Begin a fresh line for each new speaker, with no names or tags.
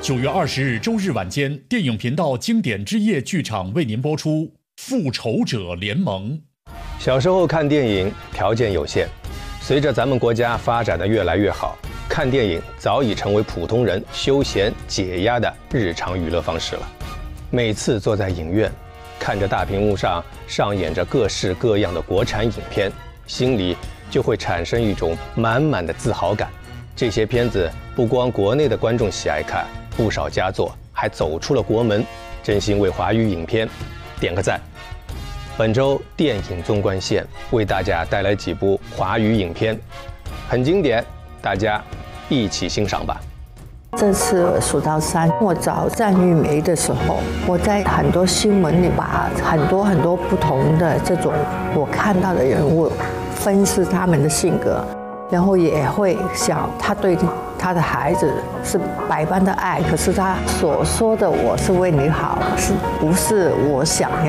9月20日周日晚间，电影频道经典之夜剧场为您播出《复仇者联盟》。
小时候看电影条件有限，随着咱们国家发展的越来越好，看电影早已成为普通人休闲解压的日常娱乐方式了。每次坐在影院，看着大屏幕上上演着各式各样的国产影片，心里就会产生一种满满的自豪感。这些片子不光国内的观众喜爱看，不少佳作还走出了国门，真心为华语影片点个赞。本周电影纵贯线为大家带来几部华语影片，很经典，大家一起欣赏吧。
这次数到3，我找战玉梅的时候，我在很多新闻里把很多不同的这种我看到的人物分析他们的性格，然后也会想他对他的孩子是百般的爱，可是他所说的我是为你好，是不是我想要